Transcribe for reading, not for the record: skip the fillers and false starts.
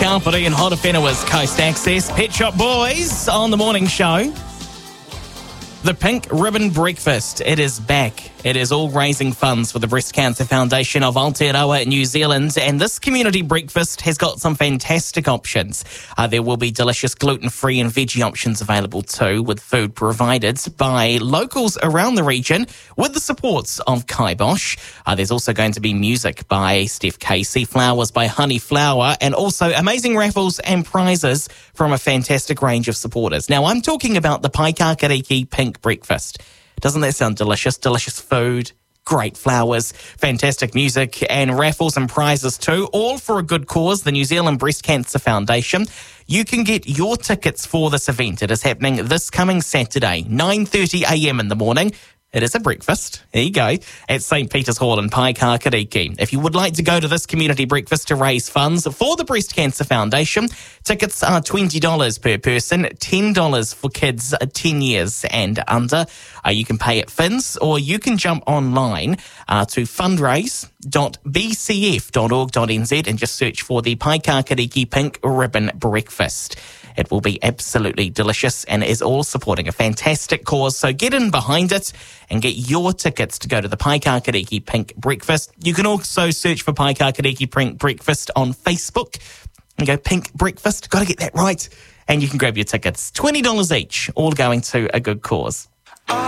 Kapiti and Horowhenua Coast Access. Pet Shop Boys on the morning show. The Pink Ribbon Breakfast, it is back. It is all raising funds for the Breast Cancer Foundation of Aotearoa, New Zealand, and this community breakfast has got some fantastic options. There will be delicious gluten-free and veggie options available too, with food provided by locals around the region with the supports of Kibosh. There's also going to be music by Steph Casey, flowers by Honey Flower, and also amazing raffles and prizes from a fantastic range of supporters. Now, I'm talking about the Paikakariki Pink Breakfast. Doesn't that sound delicious? Delicious food, great flowers, fantastic music, and raffles and prizes too, all for a good cause, the New Zealand Breast Cancer Foundation. You can get your tickets for this event. It is happening this coming Saturday, 9:30am in the morning. It is a breakfast, there you go, at St. Peter's Hall in Paikakariki. If you would like to go to this community breakfast to raise funds for the Breast Cancer Foundation, tickets are $20 per person, $10 for kids 10 years and under. You can pay at Fins, or you can jump online to fundraise.bcf.org.nz and just search for the Paikakariki Pink Ribbon Breakfast. It will be absolutely delicious and is all supporting a fantastic cause. So get in behind it and get your tickets to go to the Paikakariki Pink Breakfast. You can also search for Paikakariki Pink Breakfast on Facebook and go Pink Breakfast. Got to get that right. And you can grab your tickets, $20 each, all going to a good cause.